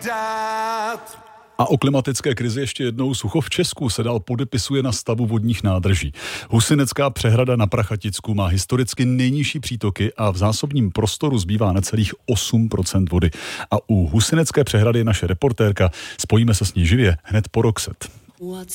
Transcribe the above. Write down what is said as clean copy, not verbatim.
A o klimatické krizi ještě jednou. Sucho v Česku se dál podepisuje na stavu vodních nádrží. Husynecká přehrada na Prachaticku má historicky nejnižší přítoky a v zásobním prostoru zbývá necelých 8% vody. A u Husynecké přehrady je naše reportérka. Spojíme se s ní živě hned po Roxette.